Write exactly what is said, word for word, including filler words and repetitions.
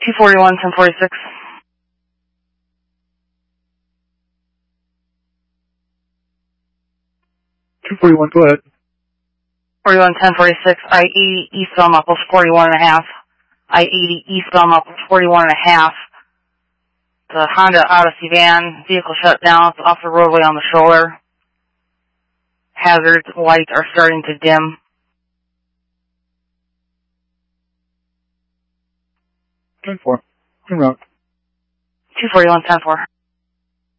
two forty-one, ten forty-six. two forty-one, go ahead. forty-one, ten forty-six, I eighty eastbound Mupples, forty-one and a half. I eighty eastbound Mupples, forty-one and a half. The Honda Odyssey van, vehicle shut down, it's off the roadway on the shoulder. Hazards, lights are starting to dim. ten four, en route. two forty-one, ten four.